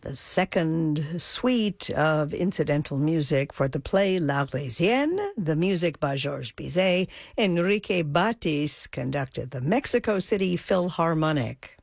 the second suite of incidental music for the play L'Arlésienne. The music by Georges Bizet. Enrique Batis conducted the Mexico City Philharmonic.